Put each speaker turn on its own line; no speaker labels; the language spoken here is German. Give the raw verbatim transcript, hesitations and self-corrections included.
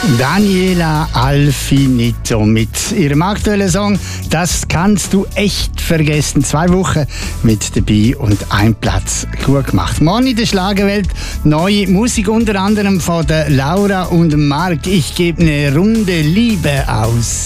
Daniela Alfinito mit ihrem aktuellen Song «Das kannst du echt vergessen». Zwei Wochen mit dabei und ein Platz gut gemacht. Morgen in der Schlagerwelt neue Musik, unter anderem von der Laura und Marc. Ich gebe eine Runde Liebe aus.